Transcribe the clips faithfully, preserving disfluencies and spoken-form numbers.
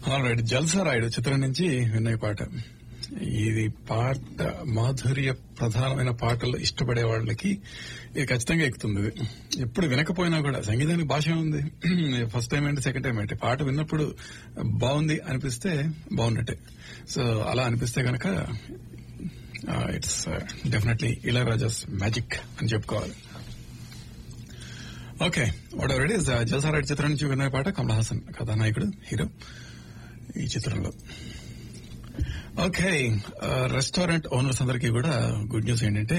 Alright జల్సా రాయుడు చిత్రం నుంచి విన్న పాట. ఇది పాట మాధుర్య ప్రధానమైన పాటలు ఇష్టపడే వాళ్ళకి ఇది ఖచ్చితంగా ఎక్కుతుంది. ఇది ఎప్పుడు వినకపోయినా కూడా సంగీతానికి భాష ఉంది. ఫస్ట్ టైం ఏంటి సెకండ్ టైం ఏంటి పాట విన్నప్పుడు బాగుంది అనిపిస్తే బాగున్నట్టే. సో అలా అనిపిస్తే గనక ఇట్స్ డెఫినెట్లీ ఇళయరాజాస్ మ్యాజిక్ అని చెప్పుకోవాలి. Okay, what ever it is, జల్సా రాయుడు చిత్రం నుంచి విన్న పాట. కమల్ హాసన్ కథానాయకుడు, హీరో ఈ చిత్రంలో. ఓకే, రెస్టారెంట్ ఓనర్స్ అందరికీ కూడా గుడ్ న్యూస్ ఏంటంటే,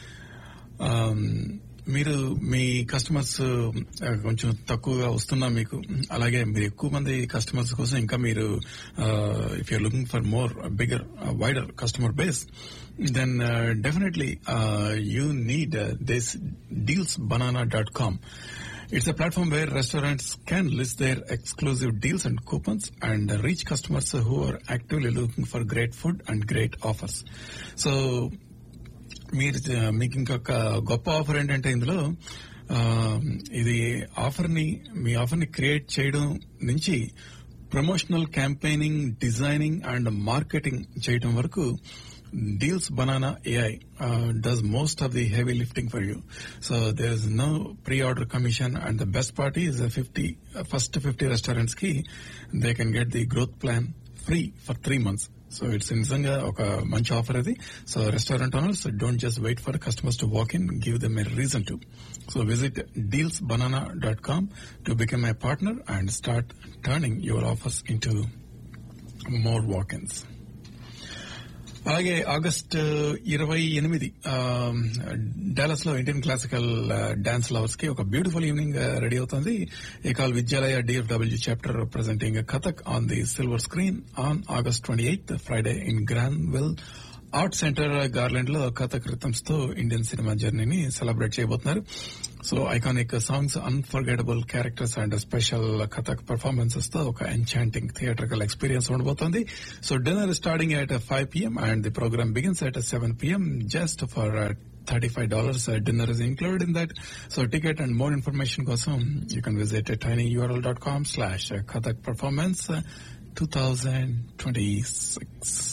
మీరు మీ కస్టమర్స్ కొంచెం తక్కువగా వస్తున్నా మీకు, అలాగే మీరు ఎక్కువ మంది కస్టమర్స్ కోసం ఇంకా మీరు if you're looking for more bigger wider customer base, then definitely you need this deals banana dot com. It's a platform where restaurants can list their exclusive deals and coupons and reach customers who are actively looking for great food and great offers. So, మీరు మీకు ఇంకొక గొప్ప offer ఏంటంటే ఇందులో ఇది offer ని మీ offer ని create చేయడం నుంచి promotional campaigning, designing and marketing చేయడం వరకు Deals Banana A I uh, does most of the heavy lifting for you. So there is no pre-order commission, and the best part is uh, fifty uh, first fifty restaurants ki they can get the growth plan free for three months. So it's నిజంగా ఒక మంచి offer అది. So restaurant owners don't just wait for customers to walk in, give them a reason to. So visit deals banana dot com to become a partner and start turning your offers into more వాక్-ఇన్స్. అలాగే August ఇరవై ఎనిమిది Dallas లో Indian classical dance lovers కి ఒక beautiful evening ready అవుతుంది. ఏకాల్ విద్యాలయ DFW chapter presenting Kathak on the silver screen on August twenty eighth Friday in Granville art centre garland లో Kathak rhythms తో Indian cinema జర్నీని సెలబ్రేట్ చేయబోతున్నారు. So iconic songs, unforgettable characters and special Kathak performances తో ఒక enchanting theatrical experience ఉండబోతోంది. So dinner starting at five PM and the programme begins at seven PM just for thirty-five dollars. Uh, dinner is included in that. So ticket and more information కోసం you can visit tinyurl dot com slash Kathak performance twenty twenty-six.